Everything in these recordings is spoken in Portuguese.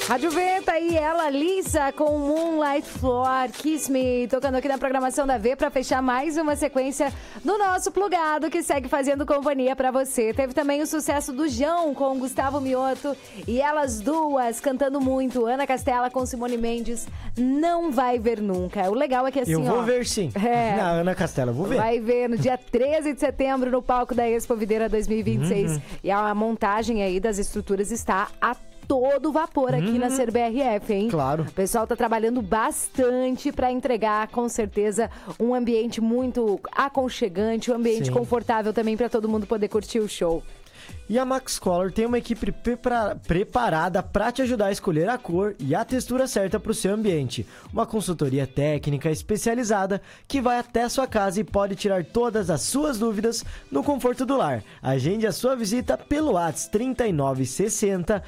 Rádio Venta e ela, Lisa, com Moonlight Floor, Kiss Me, tocando aqui na programação da V para fechar mais uma sequência do nosso plugado que segue fazendo companhia para você. Teve também o sucesso do João com Gustavo Mioto e elas duas cantando muito. Ana Castela com Simone Mendes, Não Vai Ver Nunca. O legal é que assim, eu vou ver sim. Na Ana Castela, eu vou ver. Vai ver no dia 13 de setembro no palco da Expo Videira 2026. E a montagem aí das estruturas está a todo vapor aqui na CBRF, hein? Claro. O pessoal tá trabalhando bastante para entregar, com certeza, um ambiente muito aconchegante, um ambiente confortável também para todo mundo poder curtir o show. E a Max Color tem uma equipe preparada para te ajudar a escolher a cor e a textura certa para o seu ambiente. Uma consultoria técnica especializada que vai até sua casa e pode tirar todas as suas dúvidas no conforto do lar. Agende a sua visita pelo WhatsApp 3960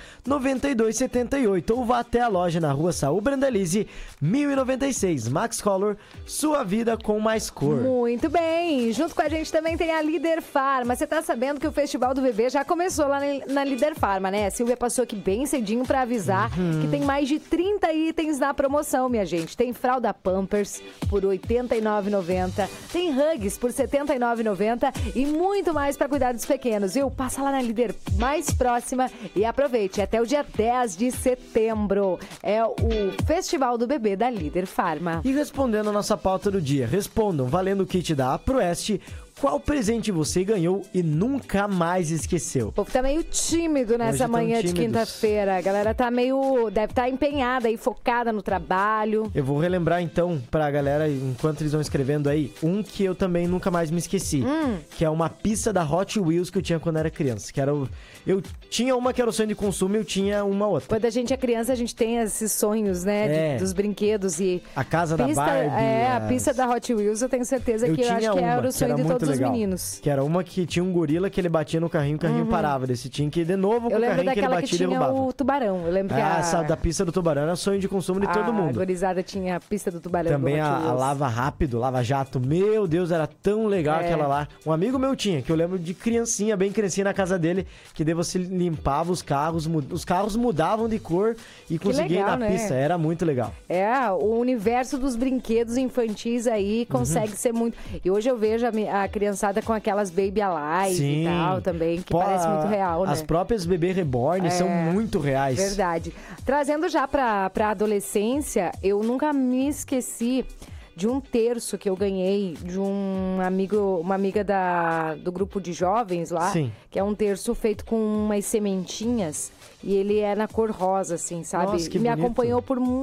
9278 ou vá até a loja na rua Saul Brandalize 1096. Max Color, sua vida com mais cor. Muito bem. Junto com a gente também tem a Líder Farma. Você tá sabendo que o Festival do Bebê já começou lá na Líder Farma, né? A Silvia passou aqui bem cedinho pra avisar que tem mais de 30 itens na promoção, minha gente. Tem fralda Pampers por R$ 89,90, tem Hugs por R$ 79,90 e muito mais pra cuidar dos pequenos, viu? Passa lá na Líder mais próxima e aproveite. Até o dia 10 de setembro é o Festival do Bebê da Líder Farma. E respondendo a nossa pauta do dia, respondam valendo o kit da Aproeste. Qual presente você ganhou e nunca mais esqueceu? O povo tá meio tímido nessa manhã de quinta-feira. A galera tá deve estar empenhada e focada no trabalho. Eu vou relembrar então pra galera, enquanto eles vão escrevendo aí, um que eu também nunca mais me esqueci. Que é uma pista da Hot Wheels que eu tinha quando era criança. Que era eu tinha uma que era o sonho de consumo e eu tinha uma outra. Quando a gente é criança, a gente tem esses sonhos, né? Dos brinquedos e... A casa da Barbie. A pista da Hot Wheels, eu tenho certeza que eu acho que era o sonho de todos os meninos. Que era uma que tinha um gorila que ele batia no carrinho, o carrinho parava. Desse tinha que ir de novo com o carrinho que ele batia e derrubava. O tubarão. Eu lembro que essa da pista do tubarão era sonho de consumo de todo mundo. A gurizada tinha a pista do tubarão. Também a Lava Rápido, Lava Jato. Meu Deus, era tão legal aquela lá. Um amigo meu tinha, que eu lembro de criancinha, bem criancinha na casa dele, que daí você limpava os carros mudavam de cor e conseguia ir na pista. Era muito legal. O universo dos brinquedos infantis aí consegue ser muito... E hoje eu vejo a criançada com aquelas Baby Alive e tal também, que parece muito real, né? As próprias bebê reborn são muito reais. Verdade. Trazendo já pra adolescência, eu nunca me esqueci de um terço que eu ganhei de uma amiga do grupo de jovens lá, que é um terço feito com umas sementinhas e ele é na cor rosa, assim, sabe? Nossa, que me bonito. acompanhou por